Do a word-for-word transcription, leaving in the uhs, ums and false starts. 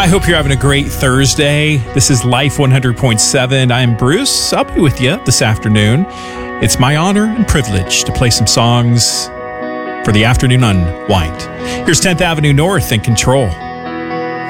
I hope you're having a great Thursday. This is Life one hundred point seven. I'm Bruce. I'll be with you this afternoon. It's my honor and privilege to play some songs for the afternoon unwind. Here's tenth Avenue North and Control.